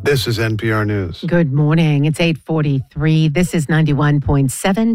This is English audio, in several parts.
This is NPR News. Good morning. It's 8:43. This is 91.7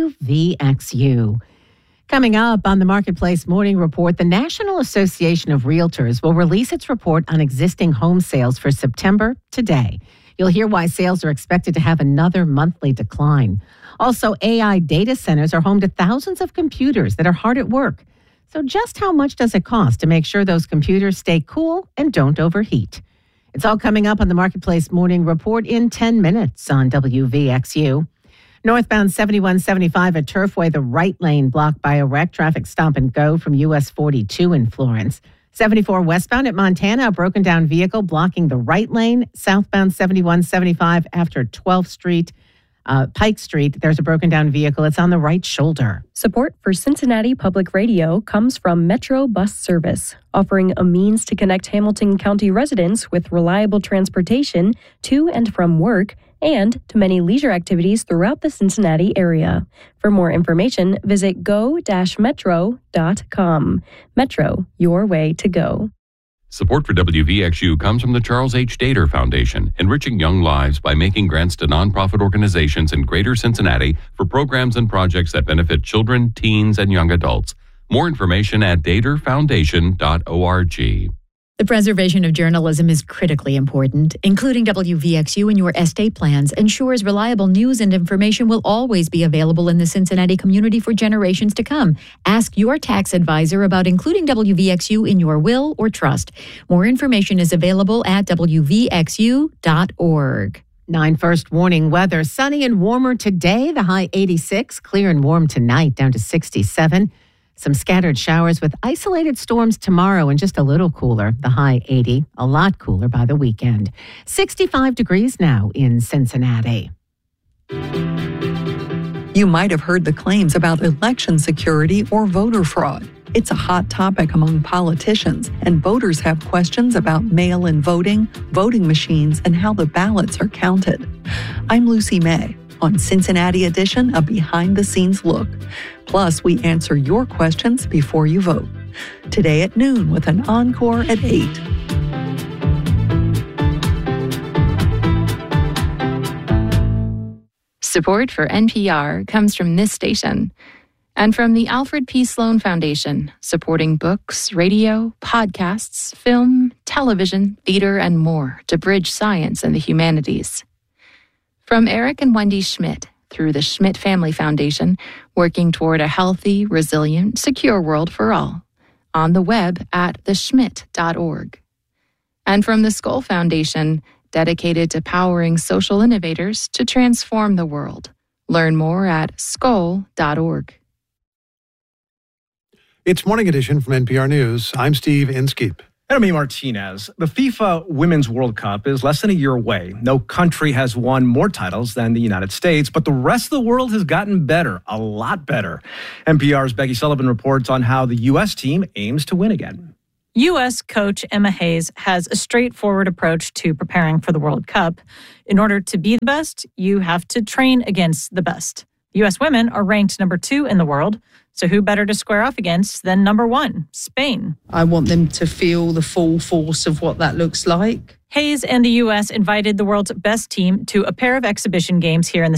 WVXU. Coming up on the Marketplace Morning Report, the National Association of Realtors will release its report on existing home sales for September today. You'll hear why sales are expected to have another monthly decline. Also, AI data centers are home to thousands of computers that are hard at work. So just how much does it cost to make sure those computers stay cool and don't overheat? It's all coming up on the Marketplace Morning Report in 10 minutes on WVXU. Northbound 7175 at Turfway, the right lane blocked by a wreck. Traffic stop and go from US 42 in Florence. 74 westbound at Montana, a broken down vehicle blocking the right lane. Southbound 7175 after 12th Street. Pike Street, there's a broken down vehicle. It's on the right shoulder. Support for Cincinnati Public Radio comes from Metro Bus Service, offering a means to connect Hamilton County residents with reliable transportation to and from work and to many leisure activities throughout the Cincinnati area. For more information, visit go-metro.com. Metro, your way to go. Support for WVXU comes from the Charles H. Dater Foundation, enriching young lives by making grants to nonprofit organizations in Greater Cincinnati for programs and projects that benefit children, teens, and young adults. More information at daterfoundation.org. The preservation of journalism is critically important. Including WVXU in your estate plans ensures reliable news and information will always be available in the Cincinnati community for generations to come. Ask your tax advisor about including WVXU in your will or trust. More information is available at WVXU.org. 9 first warning weather. Sunny and warmer today, the high 86. Clear and warm tonight, down to 67. Some scattered showers with isolated storms tomorrow and just a little cooler, the high 80. A lot cooler by the weekend. 65 degrees now in Cincinnati. You might have heard the claims about election security or voter fraud. It's a hot topic among politicians, and voters have questions about mail-in voting, voting machines, and how the ballots are counted. I'm Lucy May. On Cincinnati Edition, a behind-the-scenes look. Plus, we answer your questions before you vote. Today at noon with an encore at 8. Support for NPR comes from this station and from the Alfred P. Sloan Foundation, supporting books, radio, podcasts, film, television, theater, and more to bridge science and the humanities. From Eric and Wendy Schmidt, through the Schmidt Family Foundation, working toward a healthy, resilient, secure world for all. On the web at theschmidt.org. And from the Skoll Foundation, dedicated to powering social innovators to transform the world. Learn more at skoll.org. It's Morning Edition from NPR News. I'm Steve Inskeep. And I'm Martinez. The FIFA Women's World Cup is less than a year away. No country has won more titles than the United States, but the rest of the world has gotten better, a lot better. NPR's Becky Sullivan reports on how the U.S. team aims to win again. U.S. coach Emma Hayes has a straightforward approach to preparing for the World Cup. In order to be the best, you have to train against the best. U.S. women are ranked number 2 in the world. So who better to square off against than number 1, Spain? I want them to feel the full force of what that looks like. Hayes and the U.S. invited the world's best team to a pair of exhibition games here in the